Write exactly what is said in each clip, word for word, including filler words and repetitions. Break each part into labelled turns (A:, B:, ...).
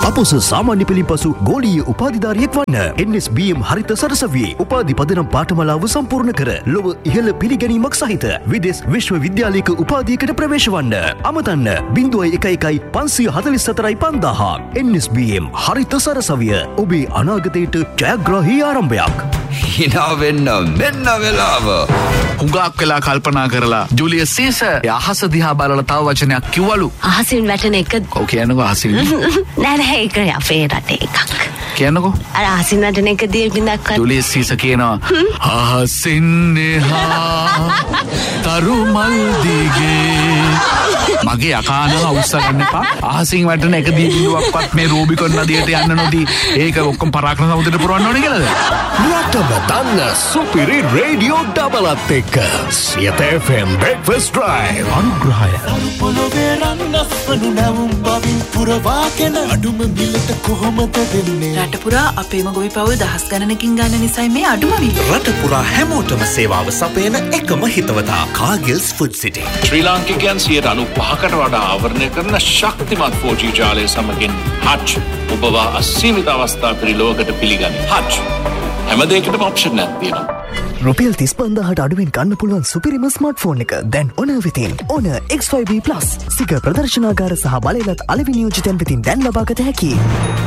A: අපොස සාමාන්‍ය පෙළින් පසු ගෝලීය උපාධිධාරියෙක් වන්න. එන් එස් බී එම් හරිත සරසවියේ උපාධි පදනම් පාඨමාලාව සම්පූර්ණ කර ලොව ඉහළ පිළිගැනීමක් සහිත විදෙස් විශ්වවිද්‍යාලයක උපාධියකට ප්‍රවේශ වන්න. අමතන්න බිංදුවයි එක එකයි පන්සිය හතළිස් හතරයි පන්දාහ. එන් එස් බී එම් හරිත සරසවිය ඔබේ අනාගතයට ජයග්‍රාහී ආරම්භයක්.
B: හිනා වෙන්න මෙන්න වෙලාව.
C: හුඟක් වෙලා කල්පනා කරලා ජුලියස් සීසර් අහස දිහා බලලා තව වචනයක් කිව්වලු.
D: අහසින් වැටෙන එක.
C: ඔව් කියන්නකෝ අහසින්.
D: නෑ නෑ ඒක අපේ රටේ එකක්.
C: කියන්නකෝ.
D: අර අහසින් වැටෙන එක දීපින්දක්.
C: ජුලියස් සීසර් කියනවා අහසින් එහා තරුමල් දිගේ. මගේ අකානව උස්සා ගන්න එපා. අහසින් වැටෙන එක දීපින්දුවක්වත් මේ රූබිකොන් නදියට යන්න නොදී ඒක ඔක්කොම පරාක්‍රම සමුද්‍රයට පුරවන්න ඕනේ කියලාද?
A: රටම දන්න සුපිරි රේඩියෝ ඩබලත් එක්ක Siyatha F M Breakfast Drive අනුග්‍රහය.
E: පොළොවේ රන්නස්වනු නැවුම් බවින් පුරවාගෙන අඩුම මිලට කොහොමද දෙන්නේ?
F: රට පුරා අපේම ගොවි පවුල් දහස් ගණනකින් ගන්න නිසයි මේ අඩුම මිල.
E: රට පුරා හැමෝටම සේවාව සපයන එකම හිතවතා කාගිල්ස් ෆුඩ් සිටි.
G: ශ්‍රී ලාංකිකයන් සියයට අනූපහකට වඩා ආවරණය කරන ශක්තිමත් ෆෝර් ජී ජාලය සමගින් හච් ඔබවා අසීමිත අවස්ථා පිරිලෝකට පිළිගනි. හච් හැම දෙයකටම ඔප්ෂන් එකක් තියෙනවා.
A: රුපියල් තිස් පන්දාහට අඩුවෙන් ගන්න පුළුවන් සුපිරිම ස්මාර්ට් ෆෝන් එක දැන් ඕනර් වෙතින්. ඕනර් එක්ස් ෆයිව් බී ප්ලස් සිග ප්‍රදර්ශනාගාර සහ බලයලත් අලෙවි නියෝජිතයන් වෙතින් දැන් ලබාගත හැකියි.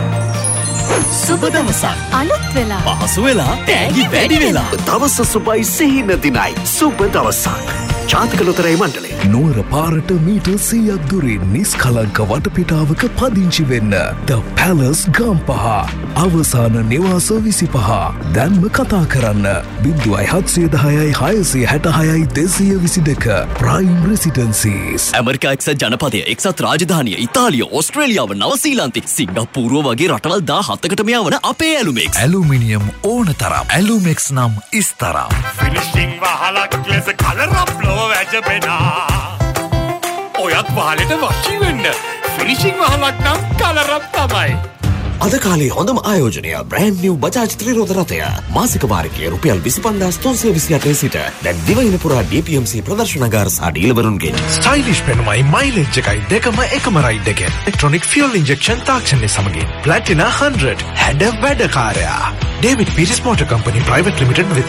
E: සුබ දවසක්.
F: අලුත් වෙලා.
E: පහසු වෙලා. තෑගි වැඩි වෙලා.
A: දවස සුබයි සිහින දිනයි. සුබ දවසක්. ජාතික ලොතරැයි මණ්ඩලය. නුවර පාරට මීටර් සීයක් දුරින් නිස්කලංක වටපිටාවක පදිංචි වෙන්න. The Palace Gampaha. අවසාන නිවාස විසිපහ. දැන්ම කතා කරන්න. බිංදුවයි හත්සිය දහයයි හයසිය හැටහයයි දෙසිය විසි දෙක. Prime Residencies.
H: ඇමරිකා එක්සත් ජනපදය, එක්සත් රාජධානිය, ඉතාලිය, ඕස්ට්‍රේලියාව, නවසීලන්තේ, සිංගප්පූරුව වගේ රටවල් දාහතකට මෙයවන අපේ ඇලුමෙක්ස්.
B: ඇලුමිනියම් ඕන තරම්. ඇලුමෙක්ස් නම් ඉස්තරම්.
E: ෆිනිෂිං වහලක් ලෙස කලරප් ලෝ වැජබෙනා. ඔයත් වහලට වශී වෙන්න. ෆිනිෂිං වහලක් නම් කලරප් තමයි.
A: අද කාලේ හොඳම ආයෝජනය බ්‍රෑන්ඩ් නිව් බජාජ් ත්‍රිරෝධ රථය. මාසික වාරිකය රුපියල් විසි පන්දාස් තුන්සිය විසි අටේ සිට දැන් දිවයින පුරා ඩී පී එම් සී ප්‍රදර්ශනගාර සහ ඩීලවරුන්ගෙන්
I: ස්ටයිලිෂ් පෙනුමයි මයිලේජ් එකයි දෙකම එකම රයිඩ් එකෙන්. ඉලෙක්ට්‍රොනික ෆියුල් ඉන්ජෙක්ෂන් තාක්ෂණය සමගින් ප්ලැටිනා හන්ඩ්‍රඩ් හැඩ වැඩකාරයා. David Peters Motor Company Private Limited with